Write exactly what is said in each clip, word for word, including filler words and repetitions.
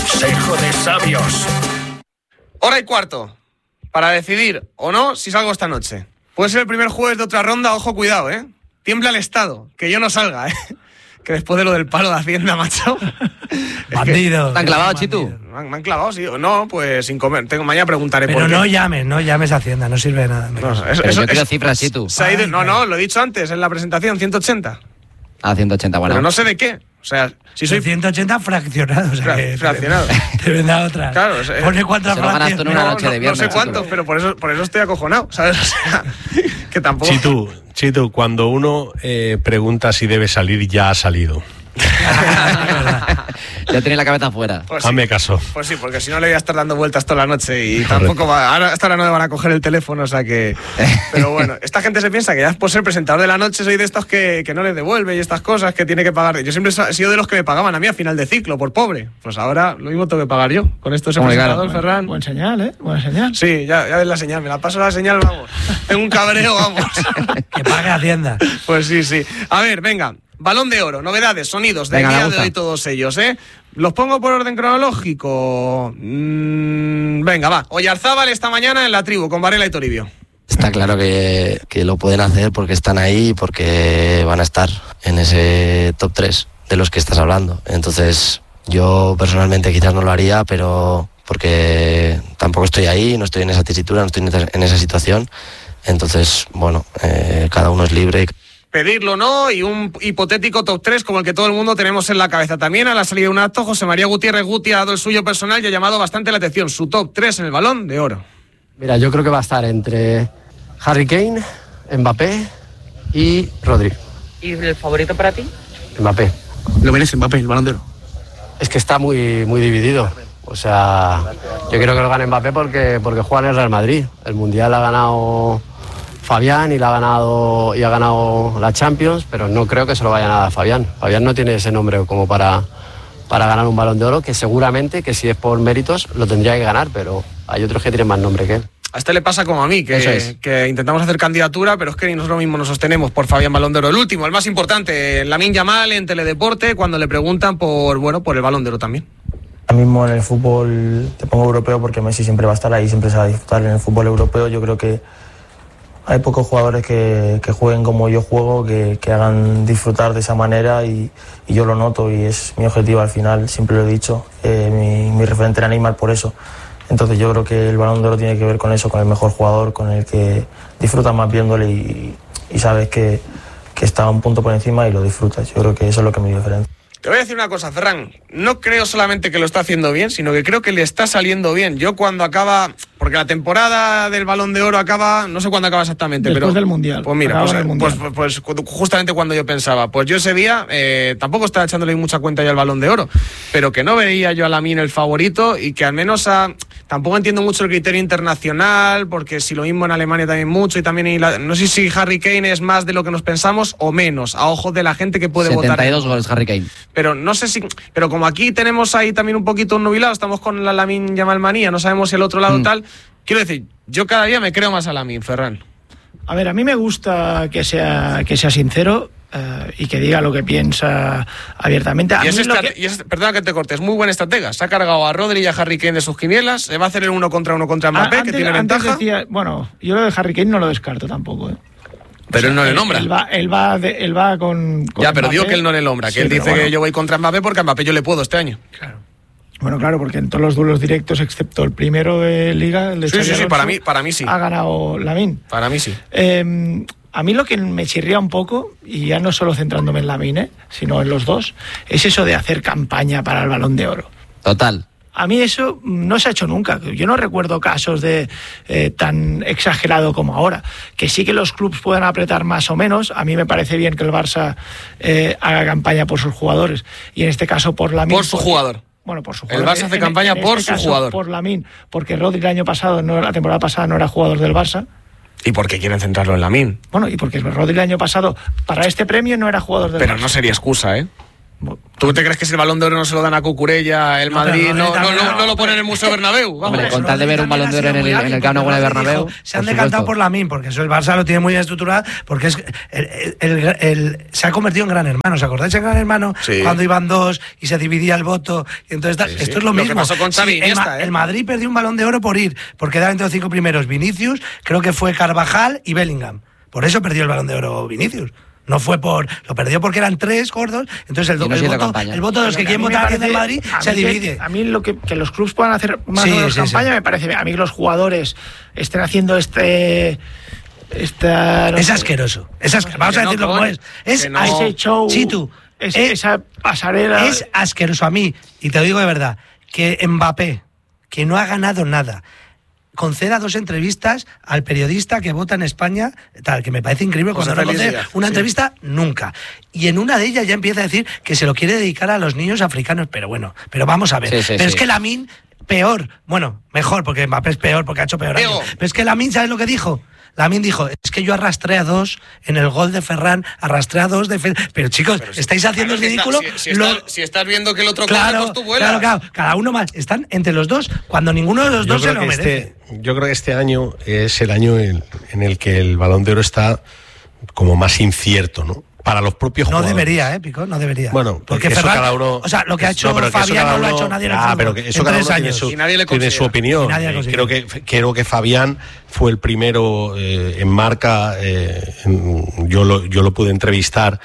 Consejo de sabios. Hora y cuarto para decidir o no si salgo esta noche. Puede ser el primer jueves de otra ronda, ojo, cuidado, ¿eh? Tiembla el Estado, que yo no salga, ¿eh? Que después de lo del palo de Hacienda, macho. Bandido. ¿Te han clavado, Chitu? Me han, me han clavado, sí. No, pues sin comer. Tengo, mañana preguntaré Pero por qué. no llames, no llames a Hacienda, no sirve de nada. No, eso, Pero eso, yo quiero eso, cifras, Chitu. se ha ido, no, no, lo he dicho antes en la presentación, ciento ochenta. Ah, ciento ochenta, bueno. Pero no sé de qué. O sea, si soy... ciento ochenta fraccionados. O sea Fra- que fraccionado. Te vendrá otra. Claro, o sea, Pone cuántas se lo ganas tú en una fracciones. noche de no, viernes, no sé Chitu. cuántos, pero por eso, por eso estoy acojonado, ¿sabes? O sea, que tampoco... Chitu, Chitu, cuando uno eh, pregunta si debe salir, ya ha salido. Ya tenía la cabeza afuera. Pues sí, Hazme caso. pues sí, porque si no le voy a estar dando vueltas toda la noche y Correcto. tampoco va, ahora hasta ahora no me van a coger el teléfono, o sea que... Pero bueno, esta gente se piensa que ya por ser presentador de la noche soy de estos que, que no les devuelve y estas cosas que tiene que pagar. Yo siempre he sido de los que me pagaban a mí a final de ciclo, por pobre. Pues ahora lo mismo tengo que pagar yo. Con esto soy Hombre, presentador, claro. Ferran. Buen señal, ¿eh? Buena señal. Sí, ya, ya ves la señal, me la paso la señal, vamos. Tengo un cabreo, vamos. Que pague Hacienda. Pues sí, sí. A ver, venga. Balón de Oro, novedades, sonidos del Venga, me día de gusta. hoy, todos ellos, ¿eh? ¿Los pongo por orden cronológico? Mm, venga, va. Oyarzábal esta mañana en la tribu con Varela y Toribio. Está claro que, que lo pueden hacer porque están ahí y porque van a estar en ese top tres de los que estás hablando. Entonces, yo personalmente quizás no lo haría, pero porque tampoco estoy ahí, no estoy en esa tesitura, no estoy en esa, en esa situación. Entonces, bueno, eh, cada uno es libre. Pedirlo no, y un hipotético top tres como el que todo el mundo tenemos en la cabeza. También a la salida de un acto, José María Gutiérrez Guti ha dado el suyo personal y ha llamado bastante la atención. Su top tres en el Balón de Oro. Mira, yo creo que va a estar entre Harry Kane, Mbappé y Rodri. ¿Y el favorito para ti? Mbappé. Lo merece Mbappé, el Balón de Oro. Es que está muy, muy dividido. O sea, yo quiero que lo gane Mbappé porque, porque juega en el Real Madrid. El Mundial ha ganado Fabián y, la ha ganado, y ha ganado la Champions, pero no creo que se lo vaya a dar a Fabián. Fabián no tiene ese nombre como para, para ganar un Balón de Oro, que seguramente, que si es por méritos, lo tendría que ganar, pero hay otros que tienen más nombre que él. A este le pasa como a mí, que, es. que intentamos hacer candidatura, pero es que ni nosotros mismos nos sostenemos por Fabián Balón de Oro. El último, el más importante, Lamine Yamal en Teledeporte, cuando le preguntan por, bueno, por el Balón de Oro también. Ahora mismo en el fútbol te pongo europeo porque Messi siempre va a estar ahí, siempre se va a disfrutar en el fútbol europeo. Yo creo que hay pocos jugadores que, que jueguen como yo juego, que, que hagan disfrutar de esa manera y, y yo lo noto y es mi objetivo al final, siempre lo he dicho, eh, mi, mi referente era Neymar por eso. Entonces yo creo que el Balón de Oro tiene que ver con eso, con el mejor jugador, con el que disfrutas más viéndole y, y sabes que, que está un punto por encima y lo disfrutas. Yo creo que eso es lo que me diferencia. Te voy a decir una cosa, Ferran. No creo solamente que lo está haciendo bien, sino que creo que le está saliendo bien. Yo cuando acaba... Porque la temporada del Balón de Oro acaba... No sé cuándo acaba exactamente, Después pero... del Mundial. Pues mira, Acaba pues, del pues, Mundial. pues, pues justamente cuando yo pensaba. Pues yo ese día eh, tampoco estaba echándole mucha cuenta ya al Balón de Oro, pero que no veía yo a Lamine el favorito y que al menos a... Tampoco entiendo mucho el criterio internacional, porque si lo mismo en Alemania también mucho y también... En la, no sé si Harry Kane es más de lo que nos pensamos o menos, a ojos de la gente que puede votar. setenta y dos goles Harry Kane. Pero no sé si... Pero como aquí tenemos ahí también un poquito un nubilado, estamos con la Lamine Yamal manía, no sabemos si el otro lado Mm. tal... Quiero decir, yo cada día me creo más a Lamine, Ferran. A ver, a mí me gusta que sea, que sea sincero eh, y que diga lo que piensa abiertamente. A Y es, mí lo estrate- que- y es- perdona que te cortes, muy buen estratega. Se ha cargado a Rodri y a Harry Kane de sus quinielas. Se va a hacer el uno contra uno contra Mbappé, a- antes, que tiene antes ventaja. decía, bueno, yo lo de Harry Kane no lo descarto tampoco. ¿eh? Pero él no le nombra. Él va, él va, de- él va con, con Ya, pero digo Mbappé. que él no le nombra. Que Sí, él pero dice bueno. que yo voy contra Mbappé porque a Mbappé yo le puedo este año. Bueno, claro, porque en todos los duelos directos, excepto el primero de Liga, el de Sí, Xabi sí, sí, Alonso, para mí, para mí sí. ha ganado Lamine. Para mí sí. Eh, a mí lo que me chirría un poco, y ya no solo centrándome en Lamine, ¿eh? sino en los dos, es eso de hacer campaña para el Balón de Oro. Total. A mí eso no se ha hecho nunca. Yo no recuerdo casos de eh, tan exagerado como ahora. Que sí que los clubes puedan apretar más o menos. A mí me parece bien que el Barça eh, haga campaña por sus jugadores. Y en este caso por Lamine. Por su porque- jugador. Bueno, por su El jugador. Barça hace En- campaña en por este su caso, jugador. Por Lamine. Porque Rodri el año pasado, no, la temporada pasada, no era jugador del Barça. ¿Y por qué quieren centrarlo en Lamine? Bueno, y porque Rodri el año pasado, para este premio, no era jugador del Pero Barça. no sería excusa, ¿eh? ¿Tú te crees que si el Balón de Oro no se lo dan a Cucurella, el No, Madrid pero no, Rodri no, no, también no lo ponen en el Museo Bernabéu? Vamos. Hombre, con tal de ver un Balón de Oro en el, en el Camp Nou con el Bernabéu. Se han por decantado supuesto. por Lamine, porque eso el Barça lo tiene muy estructurado, porque es el, el- el- el- se ha convertido en gran hermano. ¿Os acordáis en gran hermano? Sí. Cuando iban dos y se dividía el voto. Y entonces tal, Sí, sí. esto es lo, Lo que mismo. pasó con Xavi Sí, el, Iniesta, Ma- ¿eh? el Madrid perdió un Balón de Oro por ir, porque quedaban entre los cinco primeros Vinicius, creo que fue Carvajal y Bellingham. Por eso perdió el Balón de Oro Vinicius. No fue por. Lo perdió porque eran tres gordos. Entonces el, Y no el hizo voto, campaña. el voto de los que A quieren mí me votar a diez del parece- Madrid a se mí que- divide. A mí lo que, que los clubs puedan hacer más Sí, o menos sí, campaña sí. me parece bien. A mí que los jugadores estén haciendo este... Esta, no Es sé, asqueroso. Es asqueroso. Vamos Que a no, decirlo como coño. es. Es Que no. asqueroso. ese show, Chitu, es- es- esa pasarela... Es asqueroso a mí, y te lo digo de verdad, que Mbappé, que no ha ganado nada, conceda dos entrevistas al periodista que vota en España, tal, que me parece increíble José cuando no Félix concede Díaz, una sí. entrevista nunca. Y en una de ellas ya empieza a decir que se lo quiere dedicar a los niños africanos, pero bueno, pero vamos a ver. Sí, sí, pero es sí. que Lamine, peor, bueno, mejor, porque Mbappé es peor porque ha hecho peor Diego. año. Pero es que Lamine, ¿sabes lo que dijo? Lamine dijo, es que yo arrastré a dos en el gol de Ferran, arrastré a dos de Fe-". Pero chicos, Pero si- estáis haciendo claro, el si está- ridículo. Si, si Lo- estás, si estás viendo que el otro corre, Claro, pues tú vuelas. claro, claro, cada uno más. Están entre los dos cuando ninguno de los Yo dos se creo, lo que merece. este, yo creo que este año es el año en, en el que el Balón de Oro está como más incierto, ¿no? Para los propios No jugadores. debería, ¿eh, Pico? No debería. Bueno, porque eso Ferran, cada uno. o sea, lo que ha hecho no, pero que eso Fabián cada no lo ha uno- hecho nadie en el Ah, fútbol. pero que eso en cada tres uno tiene años. su, Y nadie le tiene considera. su opinión. Y nadie le Eh, considera. creo que creo que Fabián fue el primero eh, en marca. eh, en- yo lo yo lo pude entrevistar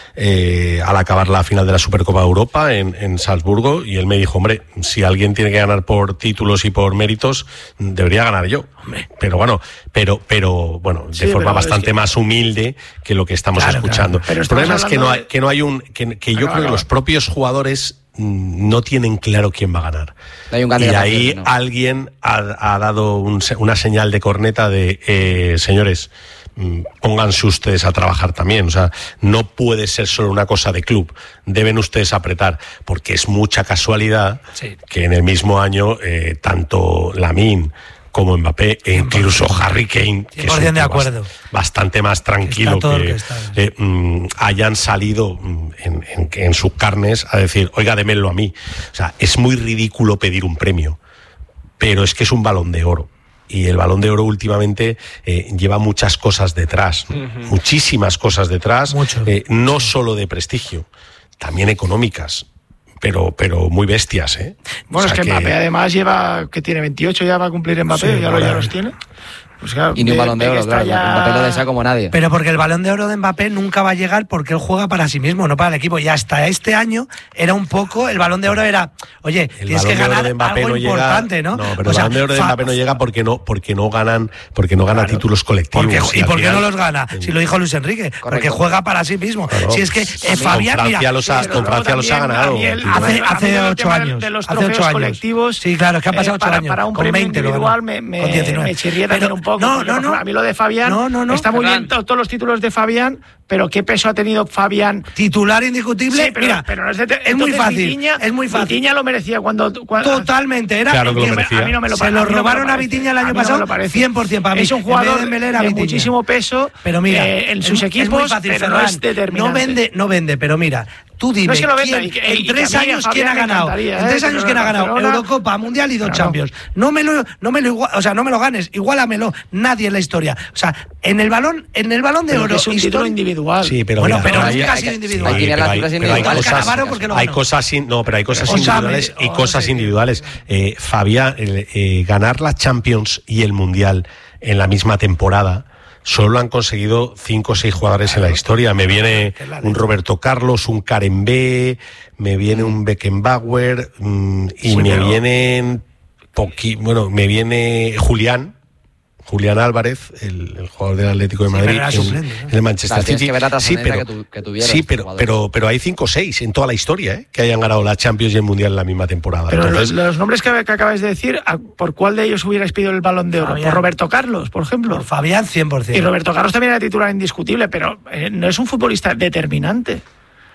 eh, al acabar la final de la Supercopa de Europa en, en Salzburgo, y él me dijo, hombre, si alguien tiene que ganar por títulos y por méritos, debería ganar yo. Pero bueno, pero pero bueno, de Sí, forma pero es bastante que- más humilde que lo que estamos Claro, escuchando. claro. Pero El problema es estamos que no hay, hablando de- que no hay un que, que yo Acaba, creo que acaba. los propios jugadores mm, no tienen claro quién va a ganar. No hay un Y candidato, ahí ¿no? alguien ha, ha dado un se- una señal de corneta de eh, señores, mm, pónganse ustedes a trabajar también. O sea, no puede ser solo una cosa de club. Deben ustedes apretar, porque es mucha casualidad Sí. que en el mismo año eh, tanto Lamine como Mbappé e incluso Harry Kane, que es un cien por ciento de tío acuerdo. bast- bastante más tranquilo, Está todo que, orquestado, sí. eh, mm, hayan salido mm, en, en- en sus carnes a decir, oiga, démelo a mí. O sea, es muy ridículo pedir un premio, pero es que es un Balón de Oro. Y el Balón de Oro últimamente eh, lleva muchas cosas detrás, ¿no? Muchísimas cosas detrás, Mucho. eh, no solo de prestigio, también económicas, pero, pero muy bestias, ¿eh? Bueno, O sea es que Mbappé además lleva, que tiene veintiocho, ya va a cumplir Mbappé, Sí, ya, lo, ya claro. los tiene. Pues claro, Y ni un ve- Balón de ve que Oro, está claro. ya- Mbappé lo desea como nadie. Pero porque el Balón de Oro de Mbappé nunca va a llegar porque él juega para sí mismo, no para el equipo. Y hasta este año era un poco, el Balón de Oro era, oye, El tienes Balón que de Oro ganar de Mbappé algo no llega- importante, ¿no? No, pero O el sea, Balón de Oro de fa- Mbappé no llega porque no, porque no ganan, porque no gana Claro. títulos colectivos. Porque- ¿Y al por qué final- no los gana? Si lo dijo Luis Enrique, porque juega para sí mismo. Claro. Si es que eh, Con Fabián, Francia mira, los ha- Pero con luego Francia los ha también, ganado. Daniel, tío. hace, a mí hace el ocho tema años. de los hace trofeos ocho años. colectivos, Sí, claro, es que han eh, pasado ocho para, años. para un con premio veinte lo individual ganó. me, me, Con diecinueve. me chirría Pero- también un poco. No, porque, no, por no. ejemplo, a mí lo de Fabián No, no, no. está muy Ferran. bien to- todos los títulos de Fabián, pero ¿qué peso ha tenido Fabián? Titular indiscutible. Sí, pero, Mira, pero no es, de, es muy entonces fácil. Vitinha, es muy fácil. Vitinha lo merecía cuando... cuando Totalmente. Era Claro el que lo que- merecía. A mí no me lo Se pa- lo a mí no me robaron a parece. Vitinha el A año mí no me pasado, lo parece. cien por ciento para mí. Es un En vez de jugador Dembélé era de Vitinha. muchísimo peso, Pero mira, eh, en es- sus es equipos, muy fácil, pero no Ferran. es determinante. No vende, no vende, pero mira, tú dime, No es que lo venda, ¿quién- y que- y en que tres a mí a años Fabián quién ha me ganado? encantaría, En tres ¿eh? años Pero quién ha el ganado Barcelona- Eurocopa, Mundial y dos Claro. Champions. No me lo, no me lo igual, o sea, no me lo ganes, igualamelo, nadie en la historia. O sea, en el balón, en el balón de Pero que oro es un título histórico- individual. Sí, pero Bueno, mira, pero hay- nunca ha hay- sido sí, individual. Hay que ir a las pero cifras pero hay individuales. cosas, Cannavaro, ¿por qué lo hay ganó? cosas in- no, pero hay cosas O sea, individuales me- y o cosas sea, individuales. Eh, Fabián, el, eh, ganar la Champions y el Mundial en la misma temporada. Solo han conseguido cinco o seis jugadores en la historia. Me viene un Roberto Carlos, un Karen B, me viene un Beckenbauer mm, y Sí, me pero- vienen poqui, bueno, me viene Julián. Julián Álvarez, el, el jugador del Atlético de Sí, Madrid, pero era en- suplente, ¿no? en el Manchester Claro, tienes City. que ver la Sí, trascendencia pero, que tu- que tuvieron sí, estos pero, jugadores. pero, pero hay cinco o seis en toda la historia ¿eh? que hayan ganado la Champions y el Mundial en la misma temporada. Pero Entonces, los, los nombres que, que acabas de decir, ¿a- ¿por cuál de ellos hubierais pedido el Balón de Oro? Fabián. ¿Por Roberto Carlos, por ejemplo? Por Fabián, cien por Y ciento. Roberto Carlos también era titular indiscutible, pero eh, no es un futbolista determinante.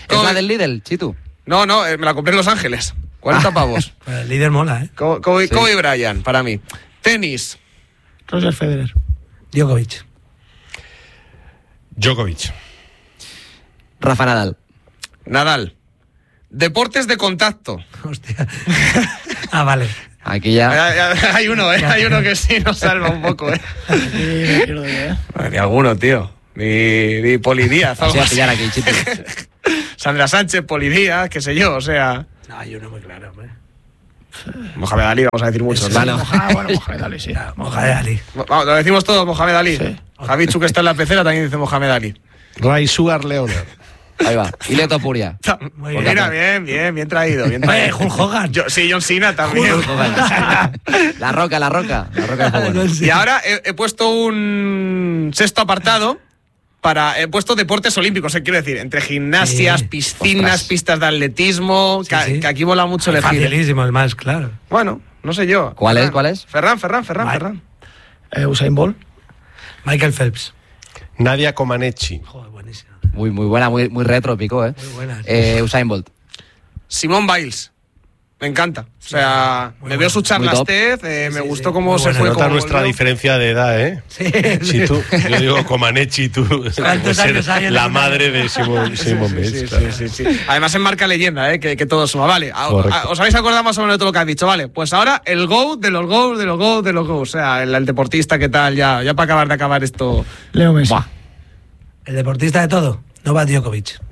¿Es la del Lidl, Chitu? No, no, eh, me la compré en Los Ángeles. cuarenta pavos. El líder mola, ¿eh? Kobe, Kobe, Sí. Kobe Bryant, para mí. Tenis. Roger Federer. Djokovic. Djokovic. Rafa Nadal. Nadal. Deportes de contacto. Hostia. Ah, vale. Aquí ya. Hay, hay uno, ¿eh? Hay uno que sí nos salva un poco, ¿eh? Aquí me pierdo yo, ¿eh? Ni alguno, tío. Ni, ni Poli Díaz, Vamos algo a así. pillar aquí, Chito. Sandra Sánchez, Poli Díaz, qué sé yo, o sea... No, hay uno muy claro, hombre. Mohamed Ali, vamos a decir muchos. ¿no? Bueno. Ah, bueno, Mohamed Ali, sí. Mohamed Ali. Vamos, lo decimos todos, Mohamed Ali. Sí. Javichu, que está en la pecera, también dice Mohamed Ali. Ray Sugar Leonard. Ahí va. Y Leto Puria. Muy Pues bien. mira, bien, bien, bien traído. Bien Oye, traído. Hulk Hogan. Yo, sí, John Cena también. La roca, la roca. La roca de Hogan. Y ahora he, he puesto un sexto apartado para. He puesto deportes olímpicos, eh, quiero decir, entre gimnasias, Sí. piscinas, Ostras. pistas de atletismo, Sí, que, sí. que aquí mola mucho elegir. Facilísimo, el más, claro. Bueno, no sé yo. ¿Cuál es? Ferran. ¿Cuál es? Ferran, Ferran, Ferran, Vale. Ferran. Eh, Usain Bolt. Michael Phelps. Nadia Comaneci. Joder, buenísimo. Muy, muy buena, muy, muy retro, picó, ¿eh? Muy buena, sí. Eh, Usain Bolt. Simone Biles. Me encanta. O sea, muy me bueno. veo su Muy top. charlastez, eh, Sí, me sí, gustó sí. cómo Muy se buena. fue. Nota Cómo nuestra volvió. diferencia de edad, ¿eh? Sí, Si tú, yo digo Comaneci, tú puedes años ser hay en la el madre de Simon, Simon Sí, Biles, sí, claro. sí, sí, sí. Además en marca leyenda, ¿eh? que, que todo suma. Vale, a- Correcto. a- ¿os habéis acordado más o menos de todo lo que has dicho? Vale, pues ahora el GOAT de los GOAT, de los GOAT, de los GOAT. O sea, el, el deportista, ¿qué tal? Ya, ya para acabar de acabar esto. Leo Messi. Buah. El deportista de todo. Novak Djokovic.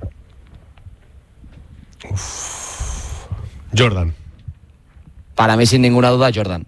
Jordan. Para mí, sin ninguna duda, Jordan.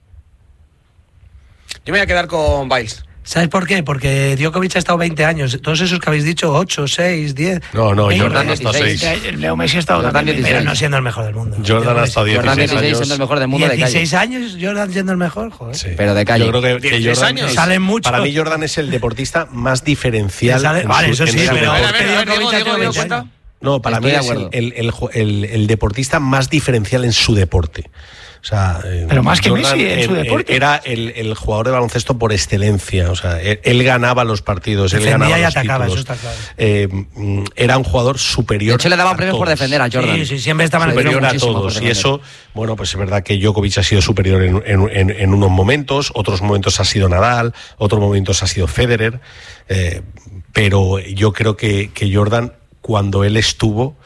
Yo me voy a quedar con Biles. ¿Sabes por qué? Porque Djokovic ha estado veinte años. Todos esos que habéis dicho, ocho, seis, diez. No, no, veinte, Jordan ha estado dieciséis. seis. Eh, Leo Messi ha estado Jordan también. dieciséis. Pero no siendo el mejor del mundo. Jordan ha estado Jordan dieciséis dieciséis años. siendo el mejor del mundo de calle. dieciséis años, Jordan siendo el mejor, joder. Sí. Pero de calle. Yo creo que, que dieciséis Jordan años. es- Salen muchos. Para mí Jordan es el deportista más diferencial. Sale- en vale, su- eso en sí, su pero- A ver, deporte. a ver, a ver, Djokovic Diego, ha Diego, tenido Diego, veinte cuenta. años. No, para Estoy mí de es el, acuerdo. el- el ju- el- el deportista más diferencial en su deporte. O sea, eh, Pero más que Jordan, Messi en su eh, deporte. Era el, el jugador de baloncesto por excelencia. O sea, él, él ganaba los partidos, él Defendía ganaba y los atacaba, títulos. eso está claro. Eh, mm, era un jugador superior. De hecho, le daban a premios por todos. defender a Jordan. Sí, sí, siempre estaban Superior a muchísimo por todos. Y defender. eso, bueno, pues es verdad que Djokovic ha sido superior en, en- en- en unos momentos, otros momentos ha sido Nadal, otros momentos ha sido Federer. eh, pero yo creo que, que Jordan, cuando él estuvo,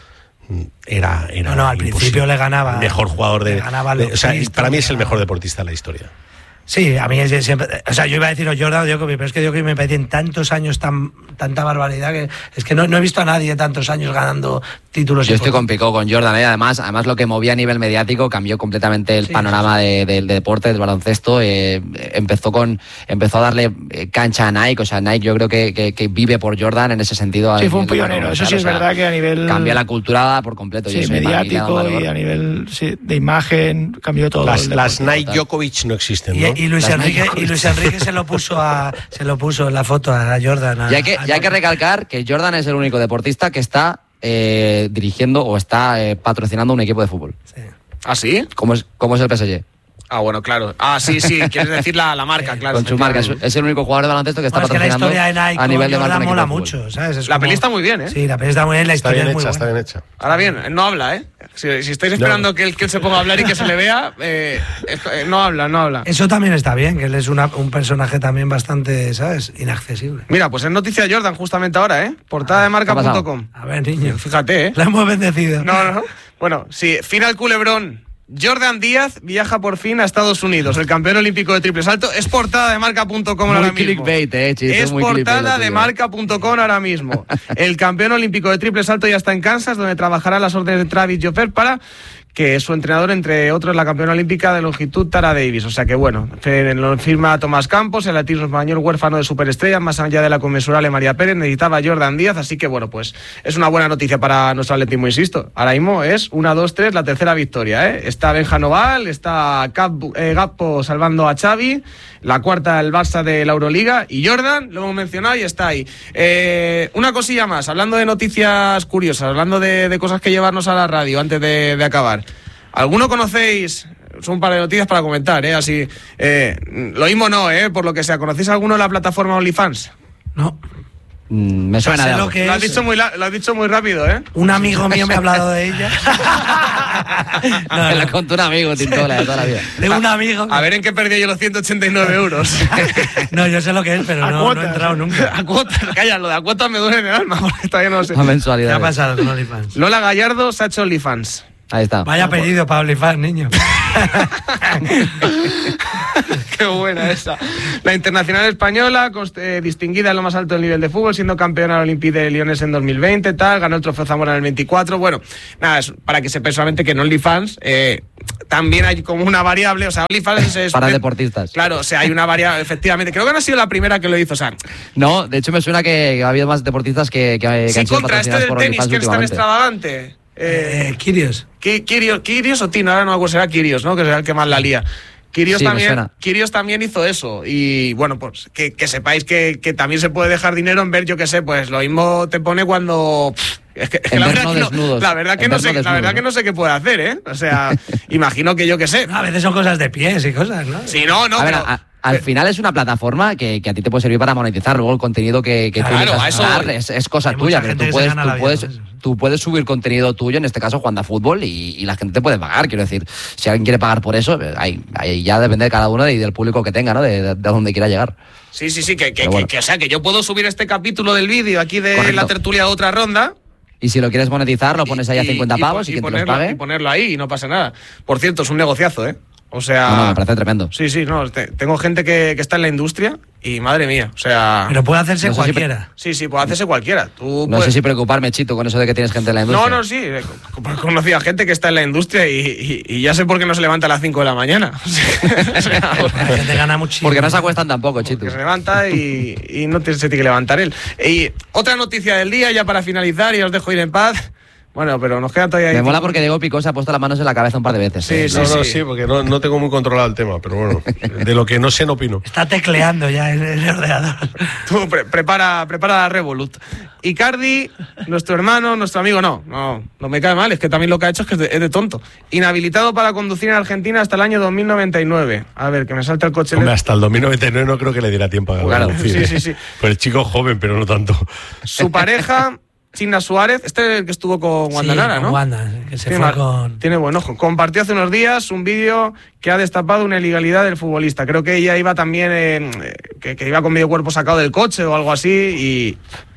era, era No, no, al imposible. principio le ganaba- El mejor jugador de. le ganaba de- o sea, Lopista, para mí es el le ganaba- mejor deportista de la historia. Sí, a mí es siempre. O sea, yo iba a decir o Jordan o Djokovic, pero es que Djokovic me parece en tantos años tan, tanta barbaridad que es que no, no he visto a nadie tantos años ganando títulos. Yo estoy con importantes. Picó, con Jordan, ¿eh? además, además lo que movía a nivel mediático cambió completamente el Sí, panorama de- del deporte, del baloncesto. eh, empezó con empezó a darle eh, cancha a Nike, o sea, Nike yo creo que, que- que vive por Jordan en ese sentido. Sí, a fue un nivel de pionero. Eso sí comercial, es o sea, verdad que a nivel. Cambia la cultura por completo. y Sí, eso para mí le ha dado mediático valor. y a nivel sí, de imagen cambió todo. Las, el las deporte. Nike Djokovic no existen, Y, ¿no? y Luis Las Enrique, Nike y Luis Enrique se lo puso a se lo puso en la foto a Jordan. a- Y hay que, a- y hay que recalcar que Jordan es el único deportista que está eh, dirigiendo o está eh, patrocinando un equipo de fútbol. Sí. ¿Ah, sí? ¿Cómo es, cómo es el P S G? Ah, bueno, claro. Ah, sí, sí, quieres decir la, la marca, claro. Con su marca. Es, es el único jugador de baloncesto que está Bueno, es que la patrocinando historia de Nike a nivel de con marca Jordan un mola equipo de fútbol. mucho, ¿sabes? Es La como- peli está muy bien, ¿eh? Sí, la peli está muy bien, la Está historia bien es muy hecha, está buena. bien hecha. Ahora bien, no habla, ¿eh? Si, si estáis esperando No. que, él, que él se ponga a hablar y que se le vea, eh, es- eh, no habla, no habla. Eso también está bien, que él es una- un personaje también bastante, ¿sabes? Inaccesible. Mira, pues es noticia Jordan justamente ahora, ¿eh? Portada de marca punto com. A ver, niño. Fíjate, ¿eh? La hemos bendecido. No, no, no. Bueno, sí, final culebrón. Jordan Díaz viaja por fin a Estados Unidos. El campeón olímpico de triple salto. Es portada de marca punto com ahora Muy mismo. clickbait, eh, Chito, Es muy clickbait portada lo de tuyo. marca punto com ahora mismo. El campeón olímpico de triple salto ya está en Kansas, donde trabajará a las órdenes de Travis Joffer para que es su entrenador, entre otros, la campeona olímpica de longitud Tara Davis. O sea que bueno, fe- lo firma Tomás Campos, el atletismo español huérfano de superestrellas, más allá de la conmensurable María Pérez, necesitaba Jordan Díaz, así que bueno, pues es una buena noticia para nuestro atletismo, insisto. Ahora mismo es una, dos, tres, la tercera victoria, ¿eh? Está Benja Noval, está Cap- eh, Gappo salvando a Xavi, la cuarta el Barça de la Euroliga, y Jordan, lo hemos mencionado y está ahí. Eh, una cosilla más, hablando de noticias curiosas, hablando de, de cosas que llevarnos a la radio antes de, de acabar. ¿Alguno conocéis? Son un par de noticias para comentar, ¿eh? Así, eh, lo mismo no, ¿eh? Por lo que sea, ¿conocéis alguno de la plataforma OnlyFans? No. Mm, me suena sé de lo algo. que Lo has, es. dicho muy, la- lo has dicho muy rápido, ¿eh? Un amigo mío me ha hablado de ella. No, Me no. la contó un amigo, Tintola, de toda la vida. De un amigo. A ver en qué perdí yo los ciento ochenta y nueve euros. No, yo sé lo que es, pero A no, no cuotas, he entrado ¿eh? nunca. A cuotas, calla, lo de a cuotas me duele en el alma, porque todavía no lo sé. A ¿Qué mensualidad. ha pasado con OnlyFans? Lola Gallardo se ha hecho OnlyFans. Ahí está. Vaya apellido para OnlyFans, niño. Qué buena esa. La internacional española, const- eh, distinguida en lo más alto del nivel de fútbol, siendo campeona del Olympique de Lyonnais en dos mil veinte, tal, ganó el trofeo Zamora en el veinticuatro. Bueno, nada, es para que sepa solamente que en OnlyFans eh, también hay como una variable, o sea, OnlyFans es... Para de- deportistas. Claro, o sea, hay una variable, efectivamente. Creo que no ha sido la primera que lo hizo, o sea, No, de hecho me suena que ha habido más deportistas que, que, que sí, han sido contra este patrocinados del por tenis, OnlyFans que es tan últimamente. extravagante. Eh, Eh, Kirios. Ki- Kirios, Kirios o Tino, ahora no me acuerdo, será Kirios, ¿no? Que será el que más la lía. Kirios, Sí, me también, suena. Kirios también hizo eso. Y bueno, pues que, que sepáis que, que también se puede dejar dinero en ver, yo qué sé, pues lo mismo te pone cuando. Pff, es que, es que En la, ver verdad no que no, desnudos. la verdad que En no ver sé, no la desnudos, verdad que ¿no? no sé qué puede hacer, ¿eh? O sea, imagino que yo qué sé. A veces son cosas de pies y cosas, ¿no? Sí, no, no, a ver, pero- a- al final es una plataforma que, que a ti te puede servir para monetizar. Luego el contenido que, que tú Claro, elijas a eso dar voy. es, es cosa Hay tuya, mucha pero gente tú que se puedes, gana tú, la vida puedes, con eso. tú puedes subir contenido tuyo, en este caso jugando a fútbol, y, y la gente te puede pagar. Quiero decir, si alguien quiere pagar por eso, eh, ahí, ahí ya depende de cada uno y del público que tenga, ¿no? De, de, de dónde quiera llegar. Sí, sí, sí, que, que, Pero bueno. que, que, o sea, que yo puedo subir este capítulo del vídeo aquí de Correcto. la tertulia a otra ronda. Y si lo quieres monetizar, lo pones ahí a y- cincuenta y- pavos y, y quien te los ponerlo, pague. y ponerlo ahí y no pasa nada. Por cierto, es un negociazo, ¿eh? O sea. No, no, me parece tremendo. Sí, sí, no. te- tengo gente que, que está en la industria y madre mía, o sea. Pero puede hacerse No sé si cualquiera. Sí, sí, puede hacerse cualquiera. Tú No puedes- sé si preocuparme, Chito, con eso de que tienes gente en la industria. No, no, sí. eh, co- Conocí a gente que está en la industria y, y- y ya sé por qué no se levanta a las cinco de la mañana. O sea, La gente gana muchísimo. Porque no se acuestan tampoco, Chito. que se levanta y, y no te- se tiene que levantar él. Y otra noticia del día, ya para finalizar, y os dejo ir en paz. Bueno, pero nos queda todavía... Me mola porque Diego Picó se ha puesto las manos en la cabeza un par de veces. Sí, ¿eh? sí, No, no, sí. sí, porque no, no tengo muy controlado el tema, pero bueno, de lo que no sé no opino. Está tecleando ya en el ordenador. Tú pre- prepara, prepara la Revolut. Icardi, nuestro hermano, nuestro amigo, no, no, no me cae mal, es que también lo que ha hecho es que es de, es de tonto. Inhabilitado para conducir en Argentina hasta el año dos mil noventa y nueve. A ver, que me salta el coche. Hombre, hasta el dos mil noventa y nueve no creo que le diera tiempo a Claro, conducir, sí, ¿eh? sí, sí. Pues el chico joven, pero no tanto. Su pareja, China Suárez, este es el que estuvo con Wanda Sí, Nara, con ¿no? Wanda, que se Tiene, fue ma- con... tiene buen ojo. Compartió hace unos días un vídeo que ha destapado una ilegalidad del futbolista. Creo que ella iba también, en, eh, que, que iba con medio cuerpo sacado del coche o algo así y...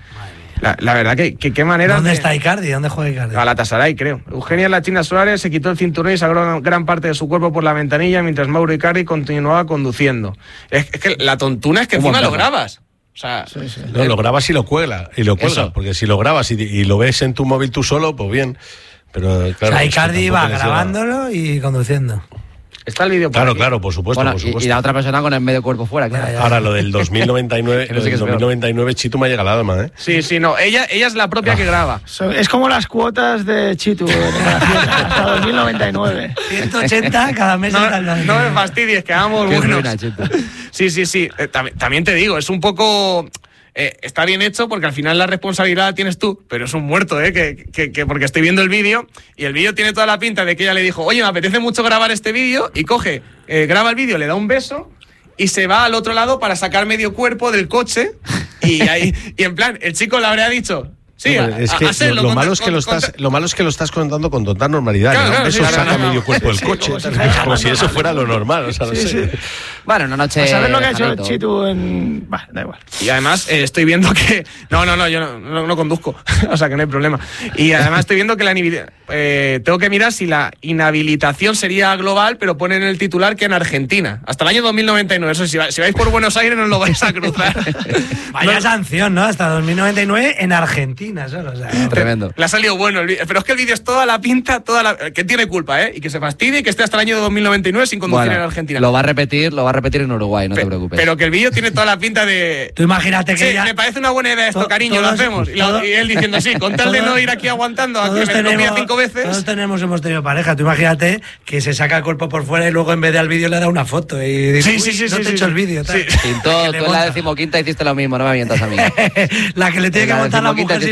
La, la verdad que que qué manera... ¿Dónde de- está Icardi? ¿Dónde juega Icardi? Galatasaray, creo. Eugenia La China Suárez se quitó el cinturón y sacó gran, gran parte de su cuerpo por la ventanilla mientras Mauro Icardi continuaba conduciendo. Es, es que la tontuna es que Un encima lo montaje. grabas. O sea, No, lo grabas y lo cuelga, y lo cuelga, Eso. porque si lo grabas y, y lo ves en tu móvil tú solo, pues bien. Pero O claro, sea, es que Icardi tampoco va les lleva- grabándolo y conduciendo. está el vídeo por Claro, aquí. claro, por supuesto, Bueno, por y, supuesto. y la otra persona con el medio cuerpo fuera, claro. Ya, ya. Ahora lo del dos mil noventa y nueve, Que no lo sé qué del es dos mil peor. noventa y nueve, Chito me ha llegado al alma, ¿eh? Sí, sí, no. Ella, ella es la propia que graba. So- Es como las cuotas de Chitu en la fiesta, hasta dos mil noventa y nueve. ciento ochenta cada mes. No, hasta el no me fastidies, que hagamos Qué buenos. ruina, Chito. Sí, sí, sí. Eh, tam- también te digo, es un poco... eh, está bien hecho porque al final la responsabilidad la tienes tú, pero es un muerto, ¿eh? Que, que, que porque estoy viendo el vídeo y el vídeo tiene toda la pinta de que ella le dijo, oye, me apetece mucho grabar este vídeo y coge, eh, graba el vídeo, le da un beso y se va al otro lado para sacar medio cuerpo del coche y ahí y en plan, el chico le habría dicho... Sí, Hombre, a- es a- que hacerlo, lo, lo con- malo es que con- lo estás, con- lo malo es que lo estás contando con total normalidad. Claro, ¿no? claro, Eso sí, claro, saca no, no. medio cuerpo del Sí, coche, como si como, fuera- si eso fuera lo normal. O sea, no Sí, sé. sí. Bueno, una noche. ¿Sabes lo que ha hecho Janito. Chitu en...? Bah, da igual. Y además eh, estoy viendo que... No, no, no, yo no, no- no conduzco, o sea que no hay problema. Y además estoy viendo que la inhabil- eh, tengo que mirar si la inhabilitación sería global, pero pone en el titular que en Argentina. Hasta el año dos mil noventa y nueve. Eso, si, va- si vais por Buenos Aires no lo vais a cruzar. Vaya No, sanción, ¿no? Hasta dos mil noventa y nueve en Argentina solo. O sea, no. Tremendo. le ha salido bueno el vídeo. Pero es que el vídeo es toda la pinta, toda la... Que tiene culpa, ¿eh? Y que se fastidie y que esté hasta el año dos mil noventa y nueve sin conducir Bueno, en Argentina. lo va a repetir, lo va a repetir en Uruguay, no Pe- te preocupes. Pero que el vídeo tiene toda la pinta de... Tú imagínate que Sí, ya... me parece una buena idea esto, To- cariño, lo todos- hacemos. Y, lo- todo- y él diciendo sí, con tal de todos- no ir aquí aguantando a que Todos me lo pilla tenemos, cinco veces. todos tenemos, hemos tenido pareja. Tú imagínate que se saca el cuerpo por fuera y luego en vez de al vídeo le da una foto y dice, Sí, sí, "Uy, sí, no sí, te he sí, hecho sí. el vídeo. tal". Sí. Pinto, Que tú le en la monta. decimoquinta hiciste lo mismo, no me mientas a mí. La que le tiene que En la montar la decimoquinta mujer si hiciste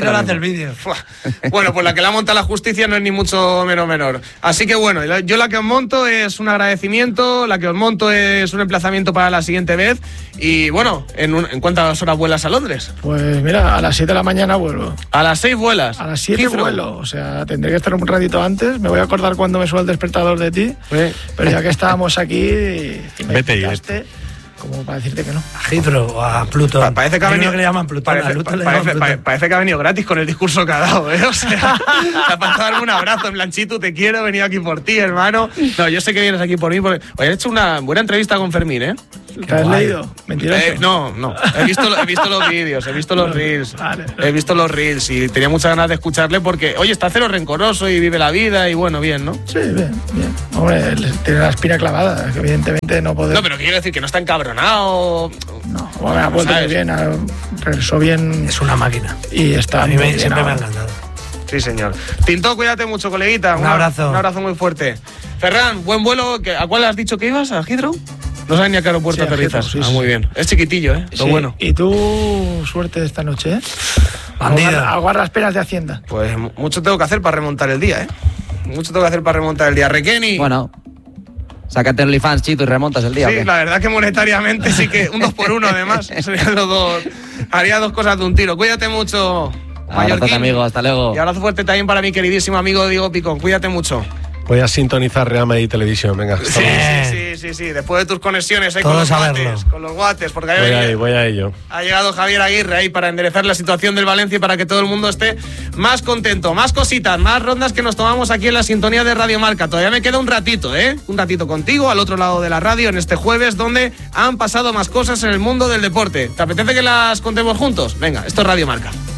vídeo, ahora hace el mismo. vídeo. Bueno, pues la que la monta la justicia no es ni mucho menos menor. Así que bueno, yo la que os monto es un agradecimiento, la que os monto es un emplazamiento para la siguiente vez. Y bueno, ¿en, un, ¿en cuántas horas vuelas a Londres? Pues mira, a las siete de la mañana vuelvo. A las seis vuelas. A las siete Heathrow. vuelo, o sea, tendré que estar un ratito antes. Me voy a acordar cuando me suena el despertador de ti. Sí. Pero ya que estábamos aquí y me Vete y invitaste, como para decirte que no. A Heathrow o a Plutón. Pa- parece que ha Hay uno venido- que le llaman Plutón. Parece, a Luton le parece- llaman pare- Plutón. parece que ha venido gratis con el discurso que ha dado, ¿eh? O sea, te ha pasado darme un abrazo en plan, Chitu, te quiero, he venido aquí por ti, hermano. No, yo sé que vienes aquí por mí porque... Oye, he hecho una buena entrevista con Fermín, ¿eh? ¿Qué has leído? Mentiroso. Eh, no, no. He visto, he visto los vídeos, he visto los reels. Vale. He visto los reels y tenía muchas ganas de escucharle porque, oye, está cero rencoroso y vive la vida y bueno, bien, ¿no? Sí, bien, bien. Hombre, él tiene la espina clavada, que evidentemente no puede... No, pero quiero decir que no está encabronado. No, bueno, ha vuelto muy ¿sabes? bien, ha regresó bien Es una máquina. y está A mí muy me, bien siempre me ha ahora. encantado. Sí, señor. Tinto, cuídate mucho, coleguita. Un abrazo. Un abrazo muy fuerte. Ferran, buen vuelo. ¿A cuál has dicho que ibas? ¿A Heathrow? No sabes ni a qué aeropuerto Sí, a aterrizas. Heathrow, sí, ah, sí. muy bien. Es chiquitillo, ¿eh? Lo Sí, bueno. Y tú, suerte esta noche, ¿eh? Bandida. Aguarda, aguarda las penas de Hacienda. Pues mucho tengo que hacer para remontar el día, ¿eh? Mucho tengo que hacer para remontar el día. Requeni. Bueno, sácate el OnlyFans, Chito, y remontas el día. ¿o Sí, qué? la verdad que monetariamente sí que un dos por uno además. Serían los dos. Haría dos cosas de un tiro. Cuídate mucho, Abrazos, Mallorquín. amigo, hasta luego. Y abrazo fuerte también para mi queridísimo amigo Diego Picón. Cuídate mucho. Voy a sintonizar Real Madrid Televisión, venga. Sí, estamos. sí, sí, sí, sí. Después de tus conexiones ahí con Todos los a guates, verlo. con los guates, porque ahí Voy venía- a, voy a ello. ha llegado Javier Aguirre ahí para enderezar la situación del Valencia y para que todo el mundo esté más contento. Más cositas, más rondas que nos tomamos aquí en la sintonía de Radio Marca. Todavía me queda un ratito, ¿eh? Un ratito contigo, al otro lado de la radio, en este jueves, donde han pasado más cosas en el mundo del deporte. ¿Te apetece que las contemos juntos? Venga, esto es Radio Marca.